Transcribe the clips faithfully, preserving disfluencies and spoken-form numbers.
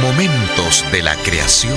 Momentos de la creación.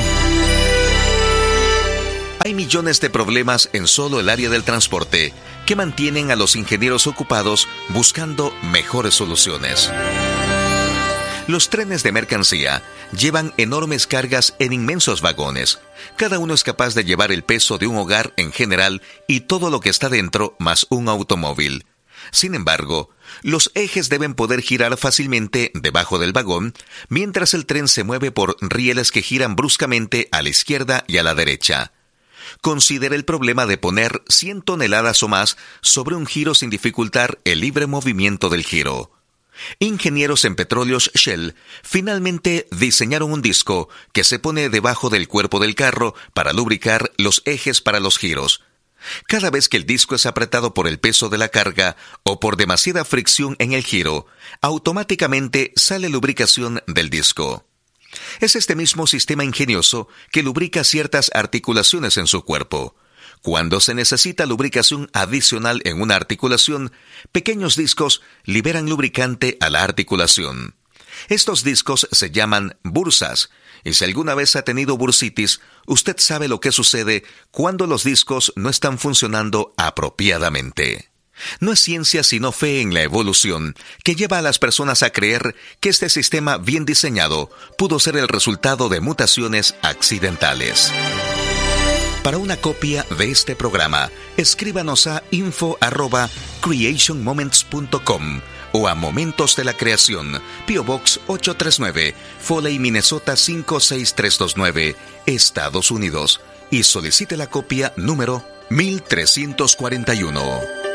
Hay millones de problemas en solo el área del transporte que mantienen a los ingenieros ocupados buscando mejores soluciones. Los trenes de mercancía llevan enormes cargas en inmensos vagones. Cada uno es capaz de llevar el peso de un hogar en general y todo lo que está dentro más un automóvil. Sin embargo, los ejes deben poder girar fácilmente debajo del vagón, mientras el tren se mueve por rieles que giran bruscamente a la izquierda y a la derecha. Considere el problema de poner cien toneladas o más sobre un giro sin dificultar el libre movimiento del giro. Ingenieros en petróleos Shell finalmente diseñaron un disco que se pone debajo del cuerpo del carro para lubricar los ejes para los giros. Cada vez que el disco es apretado por el peso de la carga o por demasiada fricción en el giro, automáticamente sale lubricación del disco. Es este mismo sistema ingenioso que lubrica ciertas articulaciones en su cuerpo. Cuando se necesita lubricación adicional en una articulación, pequeños discos liberan lubricante a la articulación. Estos discos se llaman bursas, y si alguna vez ha tenido bursitis, usted sabe lo que sucede cuando los discos no están funcionando apropiadamente. No es ciencia sino fe en la evolución que lleva a las personas a creer que este sistema bien diseñado pudo ser el resultado de mutaciones accidentales. Para una copia de este programa, escríbanos a info arroba creation moments punto com o a Momentos de la Creación, P O Box ocho tres nueve, Foley, Minnesota cinco seis tres dos nueve, Estados Unidos, y solicite la copia número mil trescientos cuarenta y uno.